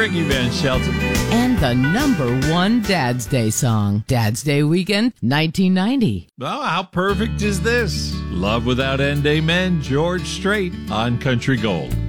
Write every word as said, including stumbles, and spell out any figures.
Frankie Van Shelton. And the number one Dad's Day song, Dad's Day Weekend, nineteen ninety. Oh, how perfect is this? Love Without End, Amen, George Strait on Country Gold.